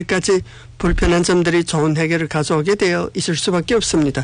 까지 불편한 점들이 좋은 해결을 가져오게 되어 있을 수밖에 없습니다.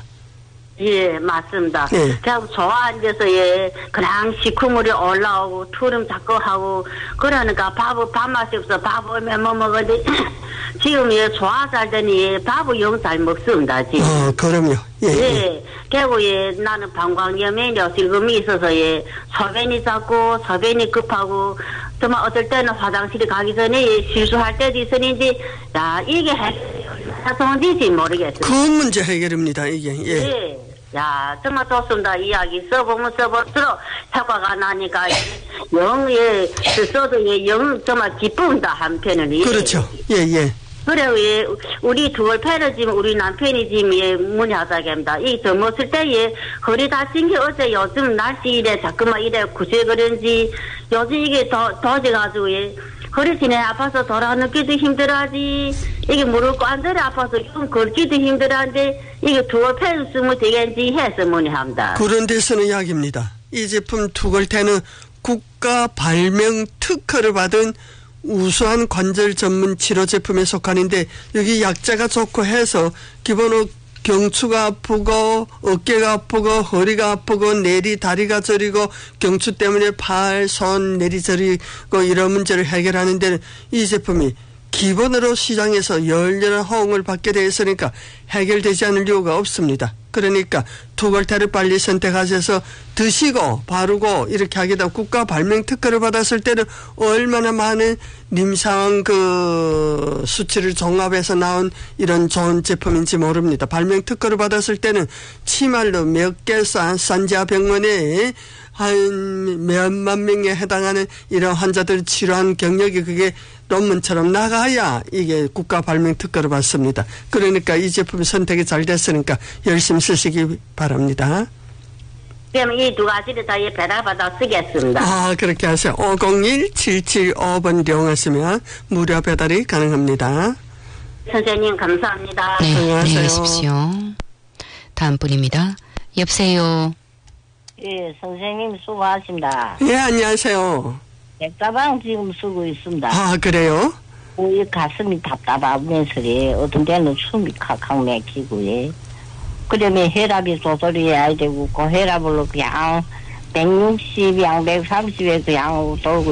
예, 맞습니다. 예. 그냥 좋아앉아서, 예, 그냥 시커물이 올라오고, 투름 자꾸 하고, 그러니까 밥맛이 없어. 밥 얼마 뭐 먹었는데, 지금, 예, 좋아서 하더니, 밥을 영 잘 먹습니다, 지금. 그럼요. 예. 예. 그리고, 예, 나는 방광염이요, 지금이 있어서, 예, 소변이 작고, 소변이 급하고, 정말 어떨 때는 화장실에 가기 전에 예, 실수할 때도 있으니, 이제, 야, 이게 얼마나 좋은지 모르겠어요. 그 문제 해결입니다, 이게. 예. 예. 야, 정말 좋습니다. 이야기 써보면 써볼수록 효과가 나니까, 영, 예, 써도 예, 영, 정말 기쁩니다, 한편은. 예. 그렇죠. 예, 예. 그래요, 예. 우리 두월패는 지금 우리 남편이 지금 예, 문의하자게 합니다. 이 젊었을 때 예, 허리 다친 게 어제 요즘 날씨 이래, 자꾸만 이래, 구세 그런지, 요즘 이게 더져가지고 예. 허리진에 아파서 돌아눕기도 힘들어하지. 이게 무릎 관절이 아파서 좀 걷기도 힘들어하는데 이게 두골펜 쓰면 되겠지 해서 문의합니다. 그런 데서는 이야기입니다. 이 제품 두골테는 국가 발명 특허를 받은 우수한 관절 전문 치료 제품에 속하는데 여기 약자가 좋고 해서 기본으로 경추가 아프고 어깨가 아프고 허리가 아프고 내리 다리가 저리고 경추 때문에 팔, 손 내리 저리고 이런 문제를 해결하는 데는 이 제품이 기본으로 시장에서 열렬한 호응을 받게 되어 있으니까 해결되지 않을 이유가 없습니다. 그러니까 두골테를 빨리 선택하셔서 드시고 바르고 이렇게 하게 되고 국가 발명 특허를 받았을 때는 얼마나 많은 임상 그 수치를 종합해서 나온 이런 좋은 제품인지 모릅니다. 발명 특허를 받았을 때는 치말로 몇 개 산지아 병원에 한 몇만 명에 해당하는 이런 환자들을 치료한 경력이 그게 논문처럼 나가야 이게 국가 발명 특허를 받습니다. 그러니까 이 제품이 선택이 잘 됐으니까 열심히 쓰시기 바랍니다. 그럼 이 두 가지를 다 배달받아 쓰겠습니다. 아, 그렇게 하세요. 501-775번 이용하시면 무료 배달이 가능합니다. 선생님 감사합니다. 네, 안녕하세요. 안녕히 계십시오. 다음 분입니다. 여보세요. 예, 선생님 수고하십니다. 예, 안녕하세요. 백다방 지금 쓰고 있습니다. 아, 그래요? 이 가슴이 답답하면서 어떤 데는 숨이 칵칵 막히고 예. 그러면 혈압이 조절해야 되고 그 혈압으로 그냥 160양 130에 그냥 돌고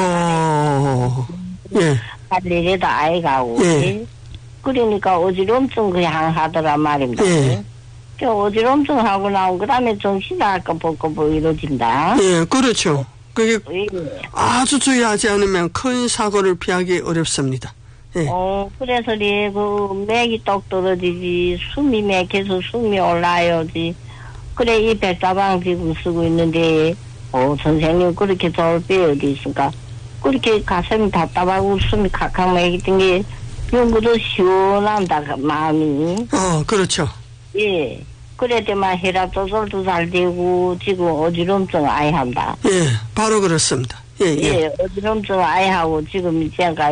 있어요. 예. 빨리래다 아이 가고 예. 그러니까 어지럼증 그냥 하더란 말입니다. 예. 그 어지럼증 하고 나온 그 다음에 정신이 꺼벅꺼벅 이러진다. 예, 그렇죠. 그게 예. 아주 주의하지 않으면 큰 사고를 피하기 어렵습니다. 예. 그래서 그 맥이 똑 떨어지지 숨이 맥혀서 숨이 올라야지. 그래 이 백다방 지금 쓰고 있는데 선생님 그렇게 좋을 때 어디 있습니까? 그렇게 가슴이 답답하고 숨이 칵칵 막히던 게 연구도 시원합니다 마음이. 그렇죠. 예. 그래야만 혈압 조절도 잘 되고 지금 어지럼증 아예 한다. 예, 바로 그렇습니다. 예, 예. 예, 어지럼증 아예 하고 지금 제가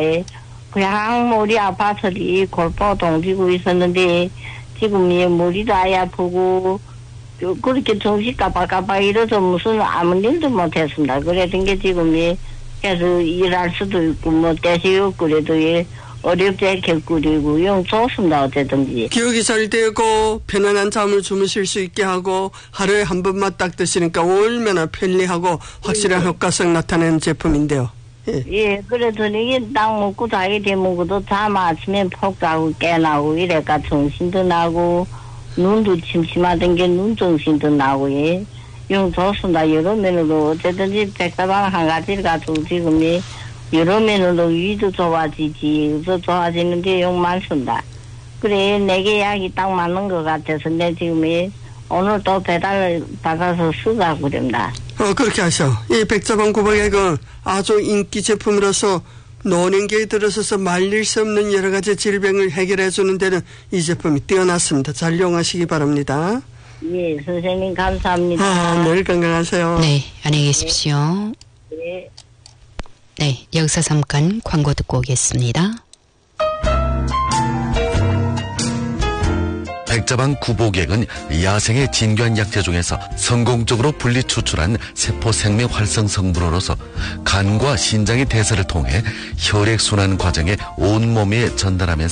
그냥 머리 아파서 이 골프 동지고 있었는데 지금 이 머리도 아예 아프고 그렇게 정신 깜빡깜빡 이래서 무슨 아무 일도 못했습니다. 그랬던 게 지금 그래서 일할 수도 있고 뭐 때시 없고 그래도 어렵게 겪으리고 영 좋습니다. 어쨌든지 기억이 잘 되고 편안한 잠을 주무실 수 있게 하고 하루에 한 번만 딱 드시니까 얼마나 편리하고 확실한 효과성 나타내는 제품인데요. 예. 예, 그래서 이게 딱 먹고 자게 되면 그도 잠 아침에 푹 자고 깨나고 이래가 정신도 나고 눈도 침침하던 게 눈 정신도 나고 예. 영 좋습니다. 여러 면으로 어쨌든지 백다방 한 가지를 가지고 지금 여러 면으로 위도 좋아지지 더 좋아지는데 영 많습니다. 그래 내게 약이 딱 맞는 것 같아서 내 지금 오늘 또 배달 받아서 쓰자고 그럽니다. 그렇게 하셔. 이 백다방 구박액은 아주 인기 제품으로서 노년기에 들어서서 말릴 수 없는 여러 가지 질병을 해결해 주는 데는 이 제품이 뛰어났습니다. 잘 이용하시기 바랍니다. 예, 선생님 감사합니다. 늘 건강하세요. 네, 안녕히 계십시오. 네. 네, 여기서 잠깐 광고 듣고 오겠습니다. 백자방 구보객은 야생의 진귀한 약재 중에서 성공적으로 분리 추출한 세포 생명 활성 성분으로서 간과 신장의 대사를 통해 혈액순환 과정에 온몸에 전달하면서